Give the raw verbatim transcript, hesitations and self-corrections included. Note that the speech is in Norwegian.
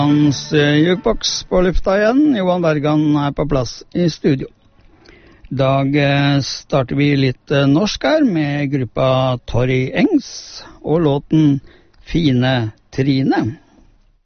Hans jukebox på lufta igjen. Johan Bergan er på plass i studio. I dag starter vi litt norsk her med gruppa Torry Engs og låten Fine Trine.